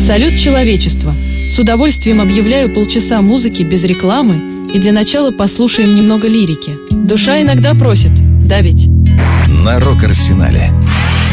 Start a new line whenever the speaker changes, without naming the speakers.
Салют, человечество! С удовольствием объявляю полчаса музыки без рекламы, и для начала послушаем немного лирики. Душа иногда просит, да ведь?
На Рок-Арсенале